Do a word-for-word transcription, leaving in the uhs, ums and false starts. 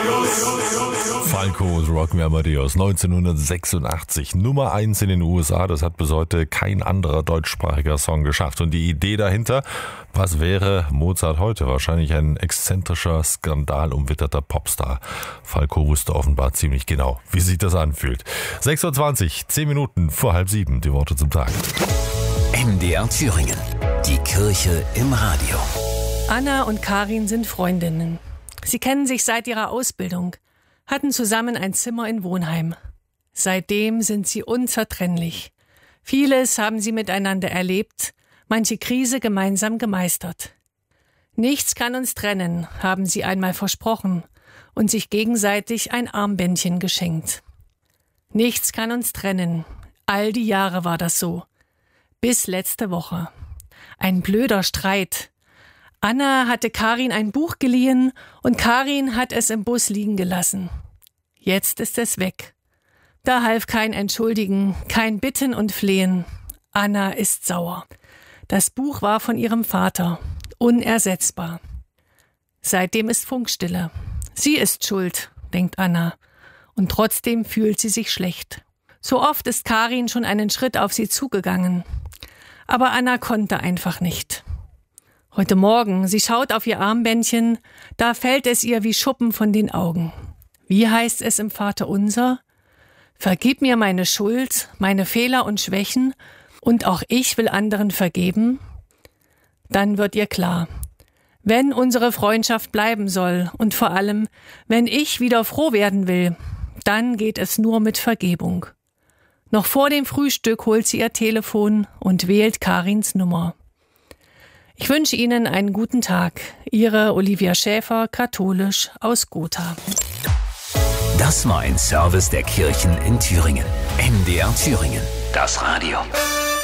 Falco, Rock Me Amadeus, neunzehnhundertsechsundachtzig, Nummer eins in den U S A. Das hat bis heute kein anderer deutschsprachiger Song geschafft. Und die Idee dahinter, was wäre Mozart heute? Wahrscheinlich ein exzentrischer, skandalumwitterter Popstar. Falco wusste offenbar ziemlich genau, wie sich das anfühlt. sechs Uhr zwanzig, zehn Minuten vor halb sieben, die Worte zum Tag. M D R Thüringen, die Kirche im Radio. Anna und Karin sind Freundinnen. Sie kennen sich seit ihrer Ausbildung, hatten zusammen ein Zimmer in Wohnheim. Seitdem sind sie unzertrennlich. Vieles haben sie miteinander erlebt, manche Krise gemeinsam gemeistert. Nichts kann uns trennen, haben sie einmal versprochen und sich gegenseitig ein Armbändchen geschenkt. Nichts kann uns trennen. All die Jahre war das so. Bis letzte Woche. Ein blöder Streit. Anna hatte Karin ein Buch geliehen und Karin hat es im Bus liegen gelassen. Jetzt ist es weg. Da half kein Entschuldigen, kein Bitten und Flehen. Anna ist sauer. Das Buch war von ihrem Vater. Unersetzbar. Seitdem ist Funkstille. Sie ist schuld, denkt Anna. Und trotzdem fühlt sie sich schlecht. So oft ist Karin schon einen Schritt auf sie zugegangen. Aber Anna konnte einfach nicht. Heute Morgen, sie schaut auf ihr Armbändchen, da fällt es ihr wie Schuppen von den Augen. Wie heißt es im Vaterunser? Vergib mir meine Schuld, meine Fehler und Schwächen, und auch ich will anderen vergeben. Dann wird ihr klar, wenn unsere Freundschaft bleiben soll und vor allem, wenn ich wieder froh werden will, dann geht es nur mit Vergebung. Noch vor dem Frühstück holt sie ihr Telefon und wählt Karins Nummer. Ich wünsche Ihnen einen guten Tag. Ihre Olivia Schäfer, katholisch aus Gotha. Das war ein Service der Kirchen in Thüringen. M D R Thüringen, das Radio.